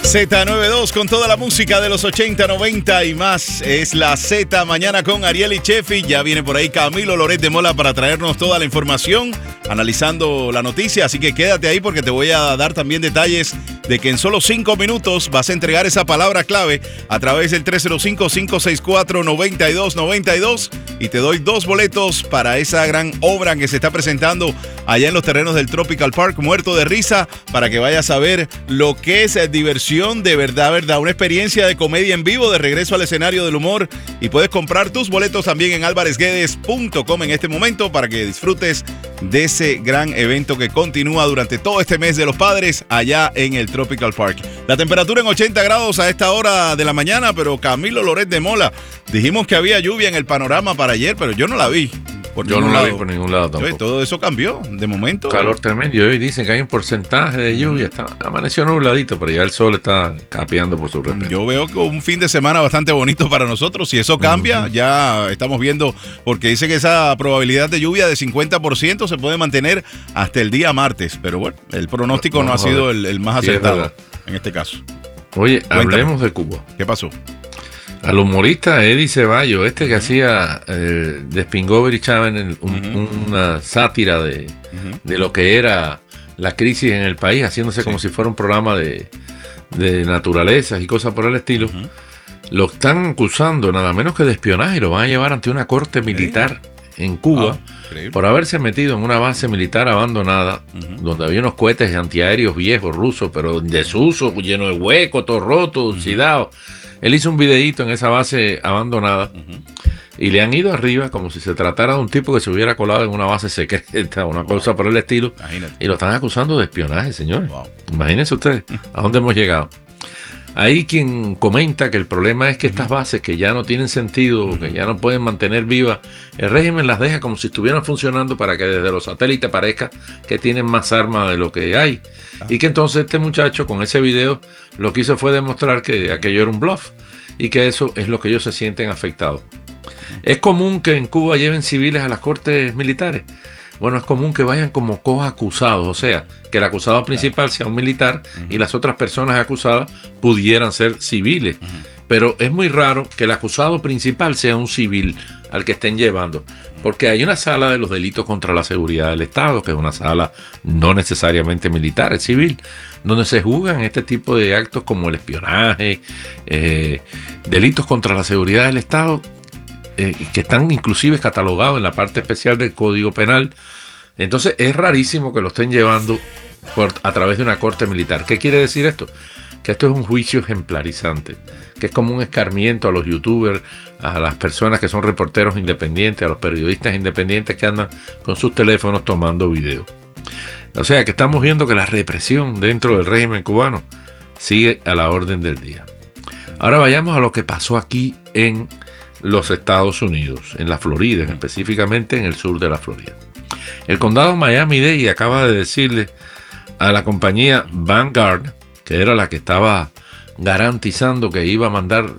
Z92 con toda la música de los 80, 90 y más. Es la Z Mañana con Ariel y Chefi. Ya viene por ahí Camilo Loret de Mola para traernos toda la información, analizando la noticia. Así que quédate ahí porque te voy a dar también detalles de que en solo 5 minutos vas a entregar esa palabra clave a través del 305-564-9292 y te doy 2 boletos para esa gran obra que se está presentando allá en los terrenos del Tropical Park, Muerto de Risa, para que vayas a ver lo que es diversión de verdad, una experiencia de comedia en vivo, de regreso al escenario del humor, y puedes comprar tus boletos también en alvarezguedes.com en este momento para que disfrutes de ese gran evento que continúa durante todo este mes de los padres allá en el Tropical Park. La temperatura en 80 grados a esta hora de la mañana, pero Camilo Loret de Mola, dijimos que había lluvia en el panorama para ayer, pero yo no la vi. Yo no la vi por ningún lado tampoco. Todo eso cambió de momento. Calor tremendo. Y hoy dicen que hay un porcentaje de lluvia. Amaneció nubladito, pero ya el sol está capeando por su repente. Yo veo que un fin de semana bastante bonito para nosotros. Si eso cambia, ya estamos viendo, porque dice que esa probabilidad de lluvia de 50% se puede mantener hasta el día martes. Pero bueno, el pronóstico no ha sido el más acertado en este caso. Oye, hablemos de Cuba. ¿Qué pasó? Al humorista Eddie Ceballos, que hacía Despingover y Chávez, una sátira de lo que era la crisis en el país, haciéndose como si fuera un programa de naturalezas y cosas por el estilo, lo están acusando nada menos que de espionaje y lo van a llevar ante una corte militar en Cuba por haberse metido en una base militar abandonada donde había unos cohetes antiaéreos viejos rusos, pero en desuso, lleno de huecos, todo roto, oxidado. Él hizo un videíto en esa base abandonada y le han ido arriba como si se tratara de un tipo que se hubiera colado en una base secreta, una cosa por el estilo. Imagínate. Y lo están acusando de espionaje, señores. Imagínense ustedes a dónde hemos llegado. Hay quien comenta que el problema es que estas bases que ya no tienen sentido, que ya no pueden mantener vivas, el régimen las deja como si estuvieran funcionando para que desde los satélites parezca que tienen más armas de lo que hay. Y que entonces este muchacho con ese video lo que hizo fue demostrar que aquello era un bluff y que eso es lo que ellos se sienten afectados. ¿Es común que en Cuba lleven civiles a las cortes militares? Bueno, es común que vayan como coacusados, o sea, que el acusado principal sea un militar y las otras personas acusadas pudieran ser civiles. Pero es muy raro que el acusado principal sea un civil al que estén llevando, porque hay una sala de los delitos contra la seguridad del Estado, que es una sala no necesariamente militar, es civil, donde se juzgan este tipo de actos como el espionaje, delitos contra la seguridad del Estado, que están inclusive catalogados en la parte especial del Código Penal. Entonces es rarísimo que lo estén llevando a través de una corte militar. ¿Qué quiere decir esto? Que esto es un juicio ejemplarizante, que es como un escarmiento a los youtubers, a las personas que son reporteros independientes, a los periodistas independientes que andan con sus teléfonos tomando video. O sea que estamos viendo que la represión dentro del régimen cubano sigue a la orden del día. Ahora vayamos a lo que pasó aquí en los Estados Unidos, en la Florida, específicamente en el sur de la Florida. El condado Miami-Dade acaba de decirle a la compañía Vanguard, que era la que estaba garantizando que iba a mandar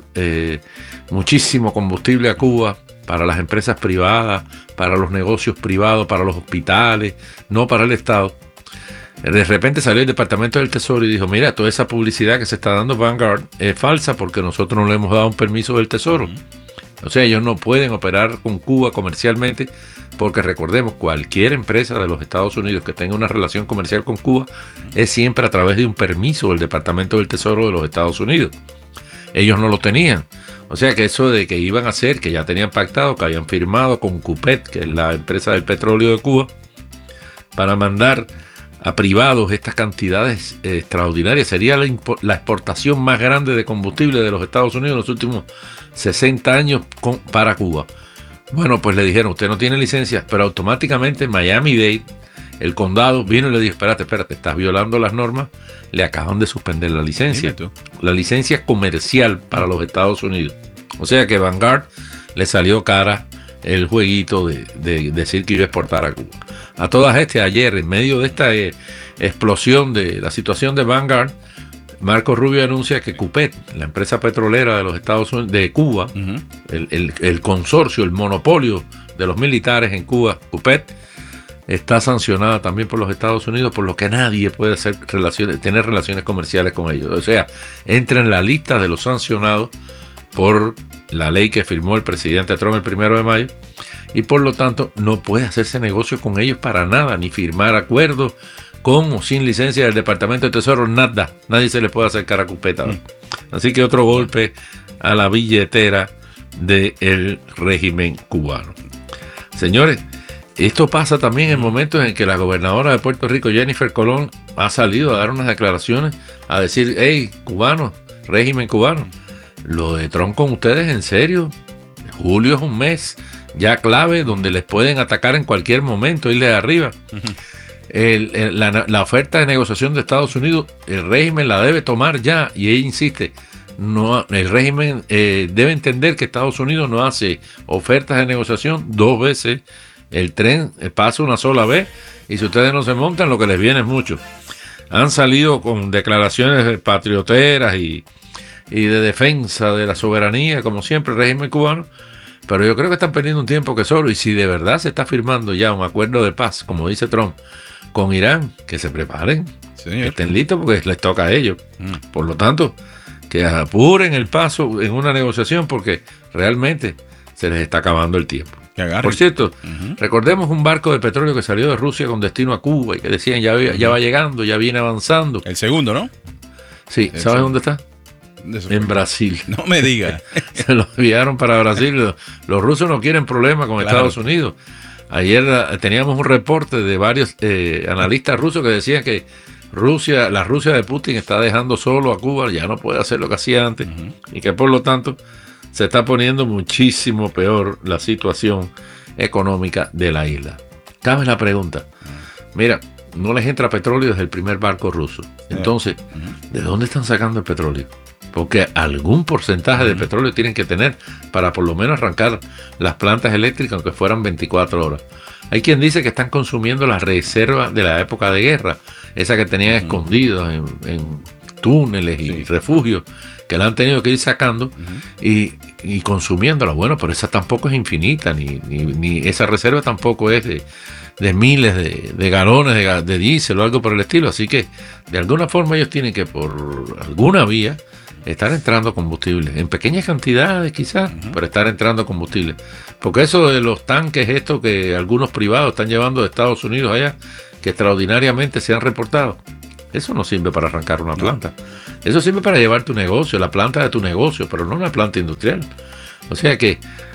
muchísimo combustible a Cuba para las empresas privadas, para los negocios privados, para los hospitales, no para el Estado. De repente salió el Departamento del Tesoro y dijo, mira, toda esa publicidad que se está dando Vanguard es falsa porque nosotros no le hemos dado un permiso del Tesoro. O sea, ellos no pueden operar con Cuba comercialmente porque recordemos, cualquier empresa de los Estados Unidos que tenga una relación comercial con Cuba es siempre a través de un permiso del Departamento del Tesoro de los Estados Unidos. Ellos no lo tenían. O sea que eso de que iban a hacer, que ya tenían pactado, que habían firmado con Cupet, que es la empresa del petróleo de Cuba, para mandar a privados estas cantidades extraordinarias. Sería la exportación más grande de combustible de los Estados Unidos en los últimos 60 años para Cuba. Bueno, pues le dijeron, usted no tiene licencia, pero automáticamente Miami-Dade, el condado, vino y le dijo, espérate, estás violando las normas, le acaban de suspender la licencia. La licencia comercial para los Estados Unidos. O sea que Vanguard le salió cara el jueguito de decir que iba a exportar a Cuba. A todas ayer, en medio de esta explosión de la situación de Vanguard, Marco Rubio anuncia que Cupet, la empresa petrolera de los Estados Unidos, de Cuba, el consorcio, el monopolio de los militares en Cuba, Cupet, está sancionada también por los Estados Unidos, por lo que nadie puede tener relaciones comerciales con ellos. O sea, entra en la lista de los sancionados por la ley que firmó el presidente Trump el 1 de mayo, y por lo tanto no puede hacerse negocio con ellos para nada, ni firmar acuerdos con o sin licencia del Departamento de Tesoro, nada. Nadie se le puede acercar a cupeta. Así que otro golpe a la billetera del régimen cubano. Señores, esto pasa también en momentos en que la gobernadora de Puerto Rico, Jennifer Colón, ha salido a dar unas declaraciones, a decir, hey, cubanos, régimen cubano, lo de Trump con ustedes en serio. Julio es un mes ya clave donde les pueden atacar en cualquier momento, irles de arriba. La oferta de negociación de Estados Unidos, el régimen la debe tomar ya, y ella insiste, no, el régimen debe entender que Estados Unidos no hace ofertas de negociación dos veces. El tren pasa una sola vez, y si ustedes no se montan, lo que les viene es mucho. Han salido con declaraciones patrioteras y de defensa de la soberanía, como siempre, el régimen cubano, pero yo creo que están perdiendo un tiempo que solo, y si de verdad se está firmando ya un acuerdo de paz, como dice Trump, con Irán, que se preparen, que estén listos porque les toca a ellos. Por lo tanto, que apuren el paso en una negociación porque realmente se les está acabando el tiempo. Por cierto, recordemos un barco de petróleo que salió de Rusia con destino a Cuba y que decían ya va llegando, ya viene avanzando. El segundo, ¿no? Sí, ¿sabes dónde está? En Brasil. No me digas. Se lo enviaron para Brasil. Los rusos no quieren problemas con Estados Unidos. Ayer teníamos un reporte de varios analistas rusos que decían que la Rusia de Putin está dejando solo a Cuba, ya no puede hacer lo que hacía antes, y que por lo tanto se está poniendo muchísimo peor la situación económica de la isla. Cabe la pregunta, mira, no les entra petróleo desde el primer barco ruso, entonces, ¿de dónde están sacando el petróleo? Porque algún porcentaje de petróleo tienen que tener para por lo menos arrancar las plantas eléctricas, aunque fueran 24 horas. Hay quien dice que están consumiendo las reservas de la época de guerra, esas que tenían escondidas en túneles y refugios, que la han tenido que ir sacando y consumiéndola. Bueno, pero esa tampoco es infinita, ni esa reserva tampoco es de miles de galones de diésel o algo por el estilo. Así que de alguna forma ellos tienen que, por alguna vía, estar entrando combustible, en pequeñas cantidades quizás, pero estar entrando combustible. Porque eso de los tanques, esto que algunos privados están llevando de Estados Unidos allá, que extraordinariamente se han reportado, eso no sirve para arrancar una planta. Eso sirve para llevar tu negocio, la planta de tu negocio, pero no una planta industrial. O sea que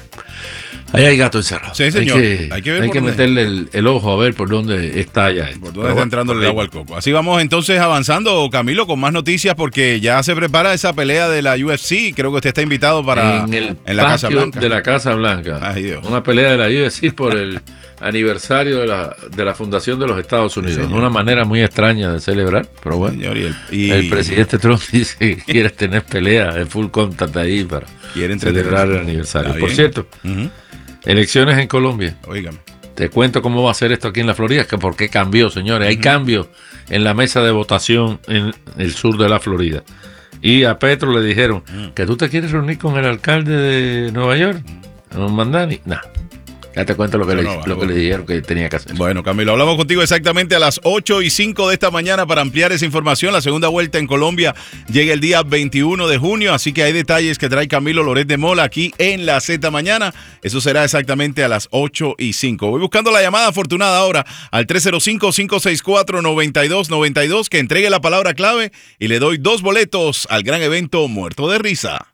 ahí hay gato encerrado. Sí, señor. Hay que meterle el ojo a ver por dónde está ya. Por dónde está entrando el agua al coco. Así vamos entonces avanzando, Camilo, con más noticias, porque ya se prepara esa pelea de la UFC. Creo que usted está invitado para en la Casa Blanca. De la Casa Blanca. Ay, Dios. Una pelea de la UFC por el aniversario de la fundación de los Estados Unidos. Sí, una manera muy extraña de celebrar, pero bueno. Señor, el presidente Trump dice que quiere tener pelea de full contact ahí para celebrar el aniversario. Por cierto, elecciones en Colombia. Óigame. Te cuento cómo va a ser esto aquí en la Florida, que por qué cambió, señores. Hay cambios en la mesa de votación en el sur de la Florida. Y a Petro le dijeron que tú te quieres reunir con el alcalde de Nueva York, Mandani. Nah. Ya te cuento lo que le dijeron que tenía que hacer. Bueno, Camilo, hablamos contigo exactamente a las 8:05 de esta mañana para ampliar esa información. La segunda vuelta en Colombia llega el día 21 de junio, así que hay detalles que trae Camilo Loret de Mola aquí en la Z Mañana. Eso será exactamente a las 8:05. Voy buscando la llamada afortunada ahora al 305-564-9292, que entregue la palabra clave y le doy 2 boletos al gran evento Muerto de Risa.